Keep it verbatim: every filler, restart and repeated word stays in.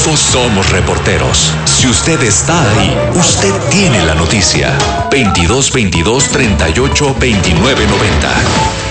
Todos somos reporteros. Si usted está ahí, usted tiene la noticia. veintidós veintidós treinta y ocho veintinueve noventa.